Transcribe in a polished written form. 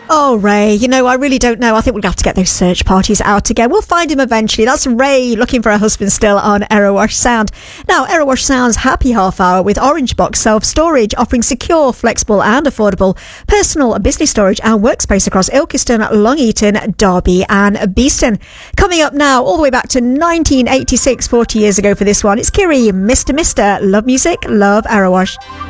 Oh, Ray, I really don't know. I think we'll have to get those search parties out again. We'll find him eventually. That's Ray looking for a husband still on Erewash Sound. Now, Erewash Sound's happy half hour with Orange Box Self-Storage, offering secure, flexible and affordable personal and business storage and workspace across Ilkeston, Long Eaton, Derby and Beeston. Coming up now, all the way back to 1986, 40 years ago for this one, it's Kiri, Mr. Love Music, Love Erewash.